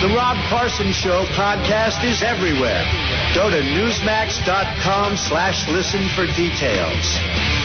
The Rob Carson Show podcast is everywhere. Go to Newsmax.com/listen for details.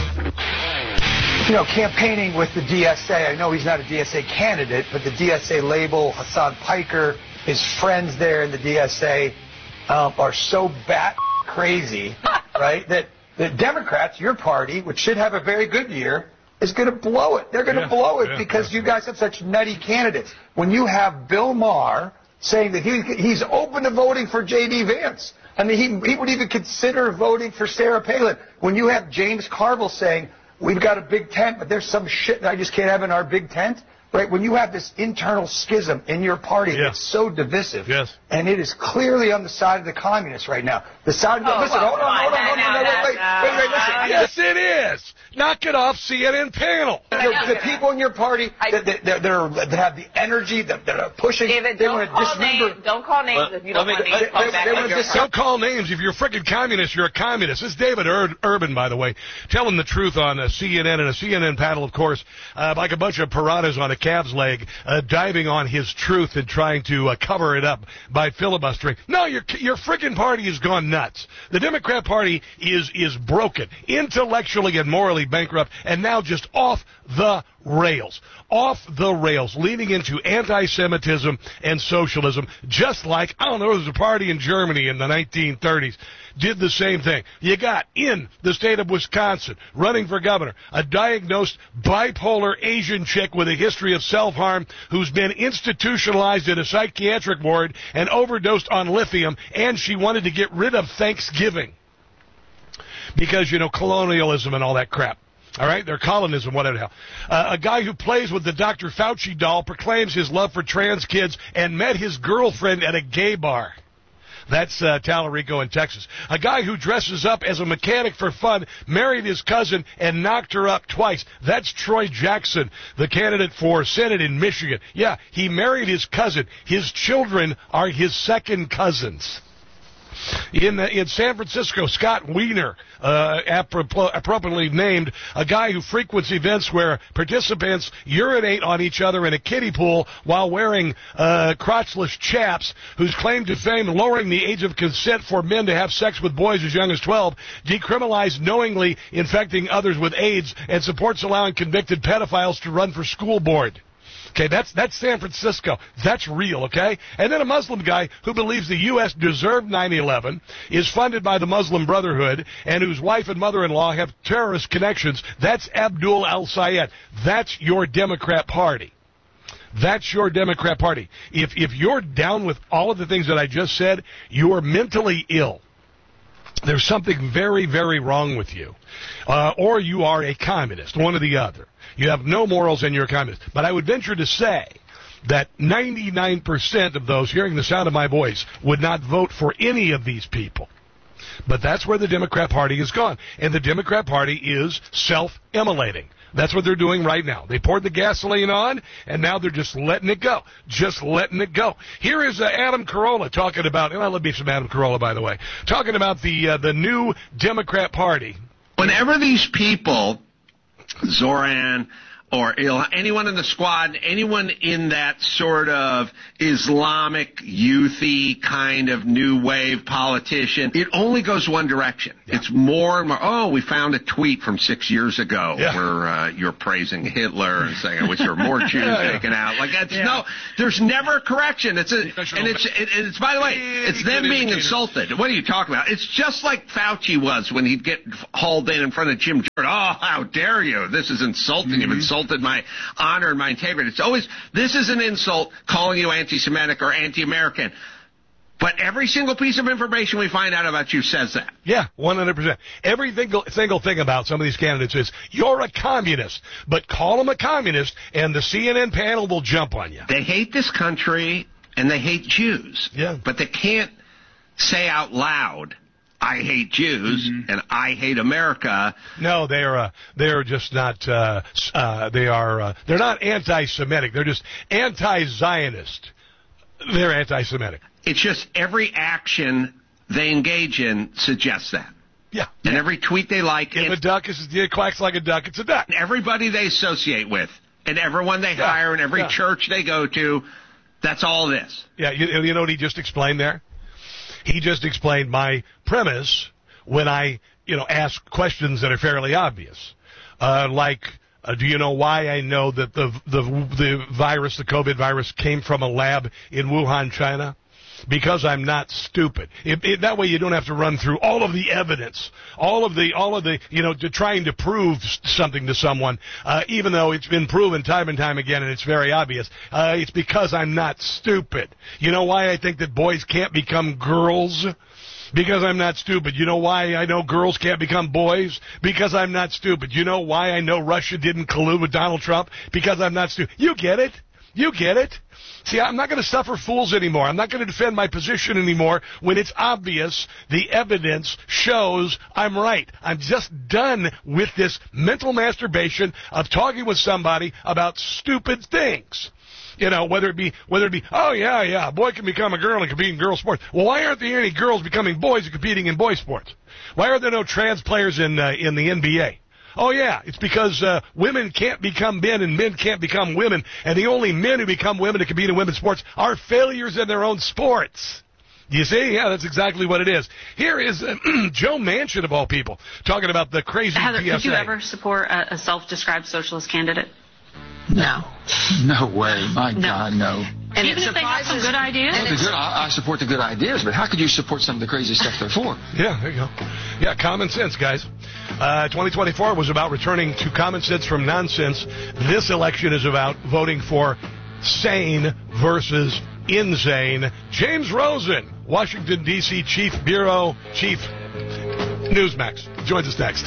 You know, campaigning with the DSA, I know he's not a DSA candidate, but the DSA label, Hassan Piker, his friends there in the DSA are so bat crazy, right, that the Democrats, your party, which should have a very good year, is going to blow it. They're going to blow it because you guys have such nutty candidates. When you have Bill Maher saying that he's open to voting for J.D. Vance. I mean, he would even consider voting for Sarah Palin. When you have James Carville saying, we've got a big tent, but there's some shit that I just can't have in our big tent. Right? When you have this internal schism in your party that's so divisive, and it is clearly on the side of the communists right now. The side of the... Listen, hold on, wait, listen. Yes, it is. Knock it off, CNN panel. The people in your party that have the energy, that are pushing... David, they want to dismember... Don't call names if you don't want names called back. Don't call names. If you're a freaking communist, you're a communist. This is David Urban, by the way, telling the truth on CNN and a CNN panel, of course, like a bunch of piranhas on a calf's leg, diving on his truth and trying to cover it up by filibustering. No, your freaking party has gone nuts. The Democrat Party is broken, intellectually and morally bankrupt, and now just off the rails. Off the rails, leading into anti-Semitism and socialism, just like, I don't know, there was a party in Germany in the 1930s, did the same thing. You got, in the state of Wisconsin, running for governor, a diagnosed bipolar Asian chick with a history of self-harm who's been institutionalized in a psychiatric ward and overdosed on lithium, and she wanted to get rid of Thanksgiving because, you know, colonialism and all that crap. All right, their colonism, whatever the hell. A guy who plays with the Dr. Fauci doll proclaims his love for trans kids and met his girlfriend at a gay bar. That's Tallarico in Texas. A guy who dresses up as a mechanic for fun married his cousin and knocked her up twice. That's Troy Jackson, the candidate for Senate in Michigan. Yeah, he married his cousin. His children are his second cousins. In San Francisco, Scott Wiener, appropriately named, a guy who frequents events where participants urinate on each other in a kiddie pool while wearing crotchless chaps, whose claim to fame lowering the age of consent for men to have sex with boys as young as 12, decriminalized knowingly infecting others with AIDS, and supports allowing convicted pedophiles to run for school board. Okay, that's San Francisco. That's real, okay? And then a Muslim guy who believes the U.S. deserved 9/11, is funded by the Muslim Brotherhood, and whose wife and mother-in-law have terrorist connections. That's Abdul al-Sayed. That's your Democrat Party. That's your Democrat Party. If you're down with all of the things that I just said, you are mentally ill. There's something very, very wrong with you. Or you are a communist, one or the other. You have no morals and you're a communist. But I would venture to say that 99% of those hearing the sound of my voice would not vote for any of these people. But that's where the Democrat Party has gone. And the Democrat Party is self-immolating. That's what they're doing right now. They poured the gasoline on, and now they're just letting it go. Just letting it go. Here is Adam Carolla talking about, and I love me some Adam Carolla, by the way, talking about the new Democrat Party. Whenever these people, Zoran or anyone in the squad, anyone in that sort of Islamic, youthy kind of new wave politician, it only goes one direction. Yeah. It's more and more, oh, we found a tweet from 6 years ago where you're praising Hitler and saying, I wish there were more Jews taken out. Like, that's no, there's never a correction. It's by the way, it's them being insulted. What are you talking about? It's just like Fauci was when he'd get hauled in front of Jim Jordan. Oh, how dare you? This is insulting. You've insulted my honor and my integrity. It's always, this is an insult, calling you anti-Semitic or anti-American. But every single piece of information we find out about you says that. Yeah, 100%. Every single thing about some of these candidates is, you're a communist. But call them a communist, and the CNN panel will jump on you. They hate this country, and they hate Jews. Yeah. But they can't say out loud, I hate Jews and I hate America. No, they're just not. They're not anti-Semitic. They're just anti-Zionist. They're anti-Semitic. It's just every action they engage in suggests that. Yeah. And every tweet they like. If a duck quacks like a duck, it's a duck. Everybody they associate with, and everyone they hire, and every church they go to, That's all this. Yeah, you know what he just explained there? He just explained my premise when I, ask questions that are fairly obvious. Do you know why I know that the virus, the COVID virus, came from a lab in Wuhan, China? Because I'm not stupid. That way you don't have to run through all of the evidence, all of the, to trying to prove something to someone, even though it's been proven time and time again and it's very obvious. It's because I'm not stupid. You know why I think that boys can't become girls? Because I'm not stupid. You know why I know girls can't become boys? Because I'm not stupid. You know why I know Russia didn't collude with Donald Trump? Because I'm not stupid. You get it? You get it? See, I'm not going to suffer fools anymore. I'm not going to defend my position anymore when it's obvious the evidence shows I'm right. I'm just done with this mental masturbation of talking with somebody about stupid things. Whether it be, oh, yeah, a boy can become a girl and compete in girl sports. Well, why aren't there any girls becoming boys and competing in boy sports? Why are there no trans players in the NBA? Oh, yeah, it's because women can't become men and men can't become women, and the only men who become women to compete in women's sports are failures in their own sports. You see? Yeah, that's exactly what it is. Here is Joe Manchin, of all people, talking about the crazy Heather, PSA. Could you ever support a self-described socialist candidate? No. No way. My God, no. And even if they have some good ideas? I support the good ideas, but how could you support some of the crazy stuff they're for? Yeah, there you go. Yeah, common sense, guys. 2024 was about returning to common sense from nonsense. This election is about voting for sane versus insane. James Rosen, Washington, D.C. Chief Newsmax, joins us next.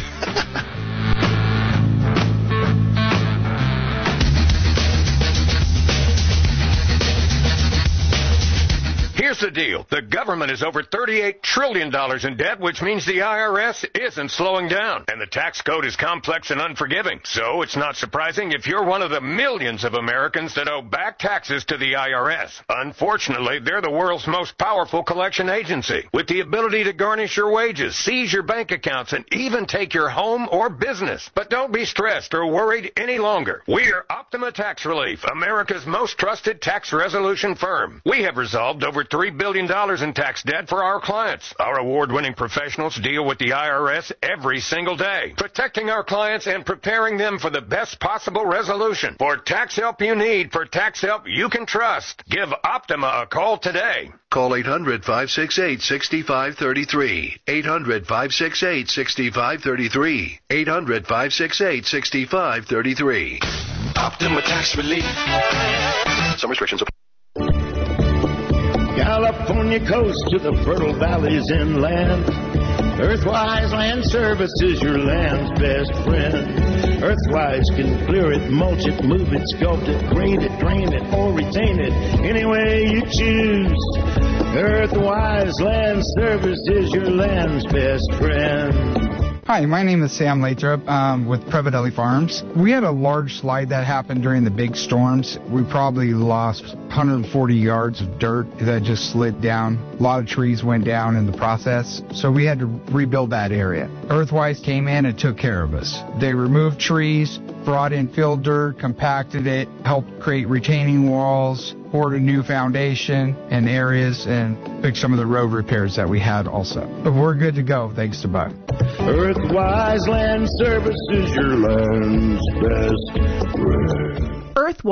Here's the deal. The government is over $38 trillion in debt, which means the IRS isn't slowing down. And the tax code is complex and unforgiving. So it's not surprising if you're one of the millions of Americans that owe back taxes to the IRS. Unfortunately, they're the world's most powerful collection agency, with the ability to garnish your wages, seize your bank accounts, and even take your home or business. But don't be stressed or worried any longer. We're Optima Tax Relief, America's most trusted tax resolution firm. We have resolved over $3 billion in tax debt for our clients. Our award-winning professionals deal with the IRS every single day, protecting our clients and preparing them for the best possible resolution. For tax help you need, for tax help you can trust, give Optima a call today. Call 800-568-6533. 800-568-6533. 800-568-6533. Optima Tax Relief. Some restrictions apply. California coast to the fertile valleys inland. Earthwise Land Services, your land's best friend. Earthwise can clear it, mulch it, move it, sculpt it, grade it, drain it, or retain it any way you choose. Earthwise Land Services, your land's best friend. Hi, my name is Sam Lathrop with Prevadelli Farms. We had a large slide that happened during the big storms. We probably lost 140 yards of dirt that just slid down. A lot of trees went down in the process, so we had to rebuild that area. Earthwise came in and took care of us. They removed trees, brought in fill dirt, compacted it, helped create retaining walls, poured a new foundation in areas, and fixed some of the road repairs that we had also. But we're good to go, thanks to Buck. Earthwise Land Services, your land's best friend.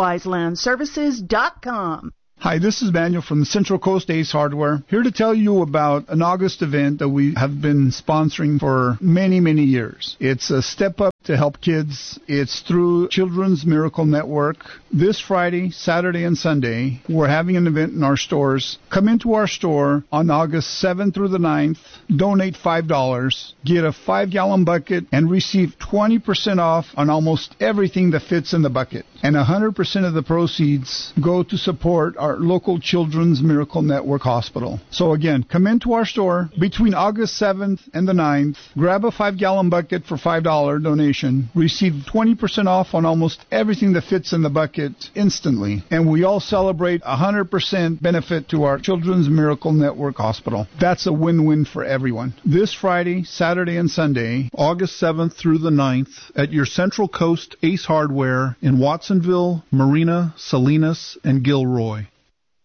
EarthwiseLandServices.com. Hi, this is Manuel from the Central Coast Ace Hardware, here to tell you about an August event that we have been sponsoring for many, many years. It's a step up to help kids. It's through Children's Miracle Network. This Friday, Saturday, and Sunday, we're having an event in our stores. Come into our store on August 7th through the 9th, donate $5, get a 5-gallon bucket, and receive 20% off on almost everything that fits in the bucket. And 100% of the proceeds go to support our local Children's Miracle Network hospital. So again, come into our store between August 7th and the 9th, grab a 5-gallon bucket for $5 donation, receive 20% off on almost everything that fits in the bucket instantly, and we all celebrate 100% benefit to our Children's Miracle Network hospital. That's a win-win for everyone. This Friday, Saturday, and Sunday, August 7th through the 9th, at your Central Coast Ace Hardware in Watsonville, Marina, Salinas, and Gilroy.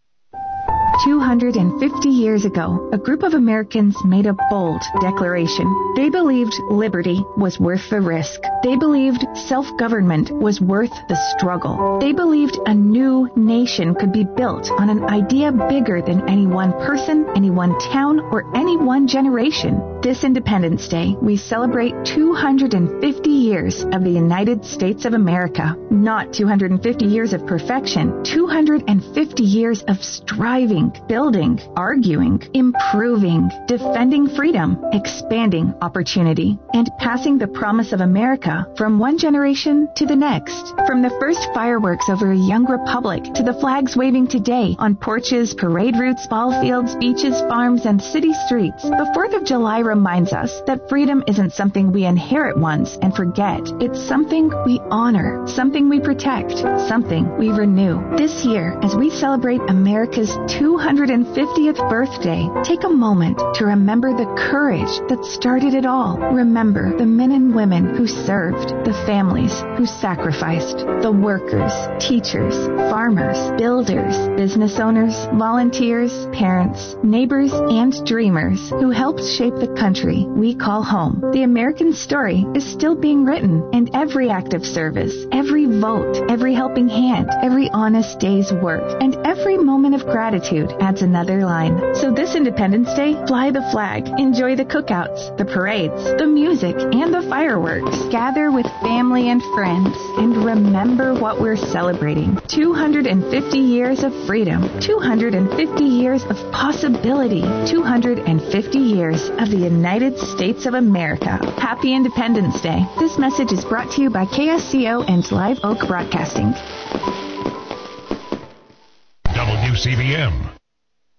250 years ago, a group of Americans made a bold declaration. They believed liberty was worth the risk. They believed self-government was worth the struggle. They believed a new nation could be built on an idea bigger than any one person, any one town, or any one generation. This Independence Day, we celebrate 250 years of the United States of America. Not 250 years of perfection, 250 years of striving, building, arguing, improving, defending freedom, expanding opportunity, and passing the promise of America from one generation to the next. From the first fireworks over a young republic to the flags waving today on porches, parade routes, ball fields, beaches, farms, and city streets, the 4th of July reminds us that freedom isn't something we inherit once and forget. It's something we honor, something we protect, something we renew. This year, as we celebrate America's 250th birthday, take a moment to remember the courage that started it all. Remember the men and women who served, the families who sacrificed, the workers, teachers, farmers, builders, business owners, volunteers, parents, neighbors, and dreamers who helped shape the country we call home. The American story is still being written, and every act of service, every vote, every helping hand, every honest day's work, and every moment of gratitude adds another line. So this Independence Day, fly the flag, enjoy the cookouts, the parades, the music, and the fireworks. Gather with family and friends, and remember what we're celebrating. 250 years of freedom, 250 years of possibility, 250 years of the United States of America. Happy Independence Day. This message is brought to you by KSCO and Live Oak Broadcasting. WCBM.